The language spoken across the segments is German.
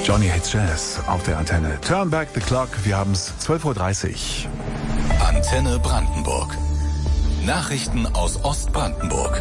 Johnny Hates Jazz auf der Antenne. Turn back the clock. Wir haben es 12:30 Uhr. Antenne Brandenburg. Nachrichten aus Ostbrandenburg.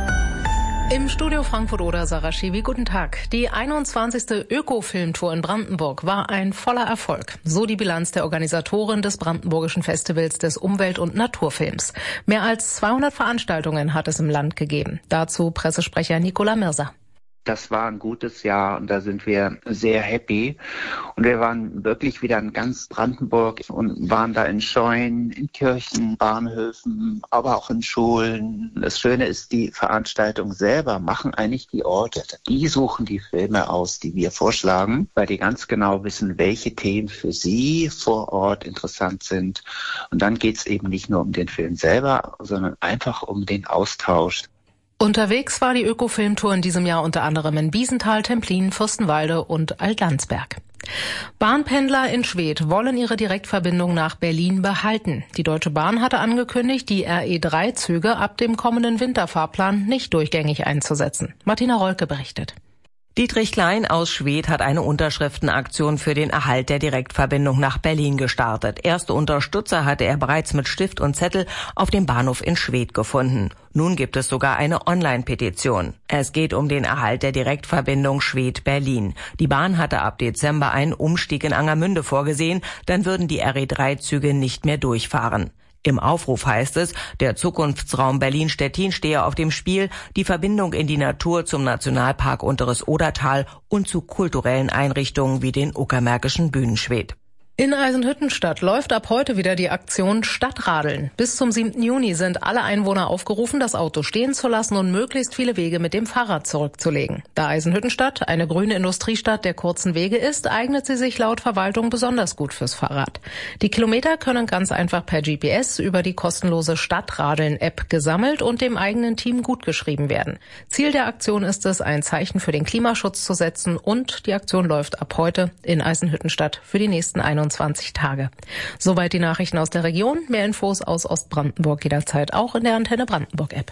Im Studio Frankfurt-Oder, Sarah Schiwi, guten Tag. Die 21. Öko-Filmtour in Brandenburg war ein voller Erfolg. So die Bilanz der Organisatorin des Brandenburgischen Festivals des Umwelt- und Naturfilms. Mehr als 200 Veranstaltungen hat es im Land gegeben. Dazu Pressesprecher Nicola Mirsa. Das war ein gutes Jahr und da sind wir sehr happy. Und wir waren wirklich wieder in ganz Brandenburg und waren da in Scheunen, in Kirchen, Bahnhöfen, aber auch in Schulen. Das Schöne ist, die Veranstaltung selber machen eigentlich die Orte. Die suchen die Filme aus, die wir vorschlagen, weil die ganz genau wissen, welche Themen für sie vor Ort interessant sind. Und dann geht es eben nicht nur um den Film selber, sondern einfach um den Austausch. Unterwegs war die Öko-Filmtour in diesem Jahr unter anderem in Biesenthal, Templin, Fürstenwalde und Altlandsberg. Bahnpendler in Schwedt wollen ihre Direktverbindung nach Berlin behalten. Die Deutsche Bahn hatte angekündigt, die RE3-Züge ab dem kommenden Winterfahrplan nicht durchgängig einzusetzen. Martina Rolke berichtet. Dietrich Klein aus Schwedt hat eine Unterschriftenaktion für den Erhalt der Direktverbindung nach Berlin gestartet. Erste Unterstützer hatte er bereits mit Stift und Zettel auf dem Bahnhof in Schwedt gefunden. Nun gibt es sogar eine Online-Petition. Es geht um den Erhalt der Direktverbindung Schwedt-Berlin. Die Bahn hatte ab Dezember einen Umstieg in Angermünde vorgesehen, dann würden die RE3-Züge nicht mehr durchfahren. Im Aufruf heißt es, der Zukunftsraum Berlin-Stettin stehe auf dem Spiel, die Verbindung in die Natur zum Nationalpark Unteres Odertal und zu kulturellen Einrichtungen wie den Uckermärkischen Bühnenschwedt. In Eisenhüttenstadt läuft ab heute wieder die Aktion Stadtradeln. Bis zum 7. Juni sind alle Einwohner aufgerufen, das Auto stehen zu lassen und möglichst viele Wege mit dem Fahrrad zurückzulegen. Da Eisenhüttenstadt eine grüne Industriestadt der kurzen Wege ist, eignet sie sich laut Verwaltung besonders gut fürs Fahrrad. Die Kilometer können ganz einfach per GPS über die kostenlose Stadtradeln-App gesammelt und dem eigenen Team gutgeschrieben werden. Ziel der Aktion ist es, ein Zeichen für den Klimaschutz zu setzen, und die Aktion läuft ab heute in Eisenhüttenstadt für die nächsten 21 Tage. Soweit die Nachrichten aus der Region. Mehr Infos aus Ostbrandenburg jederzeit auch in der Antenne Brandenburg App.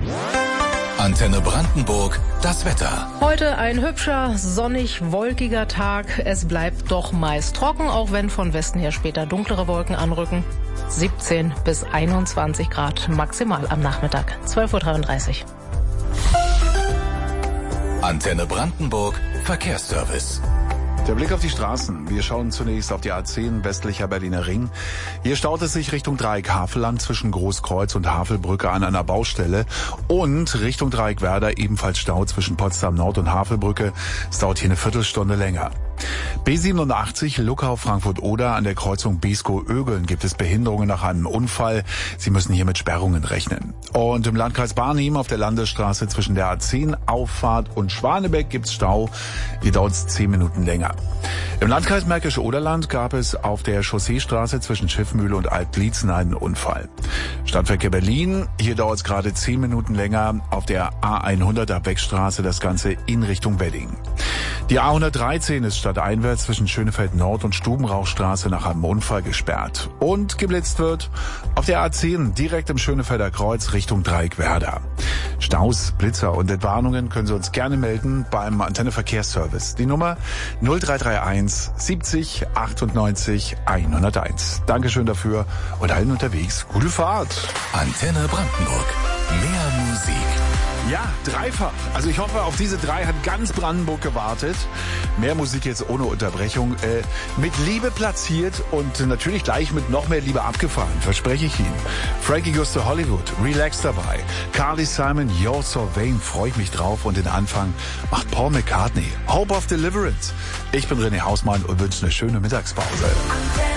Antenne Brandenburg, das Wetter. Heute ein hübscher, sonnig-wolkiger Tag. Es bleibt doch meist trocken, auch wenn von Westen her später dunklere Wolken anrücken. 17 bis 21 Grad maximal am Nachmittag. 12:33 Uhr. Antenne Brandenburg, Verkehrsservice. Der Blick auf die Straßen. Wir schauen zunächst auf die A10 westlicher Berliner Ring. Hier staut es sich Richtung Dreieck Havelland zwischen Großkreuz und Havelbrücke an einer Baustelle. Und Richtung Dreieck Werder ebenfalls Stau zwischen Potsdam Nord und Havelbrücke. Es dauert hier eine Viertelstunde länger. B87 Luckau Frankfurt-Oder an der Kreuzung Beeskow-Ögeln gibt es Behinderungen nach einem Unfall. Sie müssen hier mit Sperrungen rechnen. Und im Landkreis Barnim auf der Landesstraße zwischen der A10 Auffahrt und Schwanebeck gibt's Stau. Hier dauert es 10 Minuten länger. Im Landkreis Märkisch-Oderland gab es auf der Chausseestraße zwischen Schiffmühle und Altlietzen einen Unfall. Stadtverkehr Berlin, hier dauert es gerade 10 Minuten länger. Auf der A100 Abwegstraße das Ganze in Richtung Wedding. Die A113 ist stadteinwärts zwischen Schönefeld Nord und Stubenrauchstraße nach einem Unfall gesperrt. Und geblitzt wird auf der A10 direkt im Schönefelder Kreuz Richtung Dreieck Werder. Staus, Blitzer und Entwarnungen können Sie uns gerne melden beim Antenne Verkehrsservice. Die Nummer 0331 70 98 101. Dankeschön dafür und allen unterwegs gute Fahrt. Antenne Brandenburg. Mehr Musik. Ja, dreifach. Also ich hoffe, auf diese 3 hat ganz Brandenburg gewartet. Mehr Musik jetzt ohne Unterbrechung. Mit Liebe platziert und natürlich gleich mit noch mehr Liebe abgefahren, verspreche ich Ihnen. Frankie goes to Hollywood, Relax dabei. Carly Simon, You're So Vain, freue ich mich drauf. Und den Anfang macht Paul McCartney, Hope of Deliverance. Ich bin René Hausmann und wünsche eine schöne Mittagspause.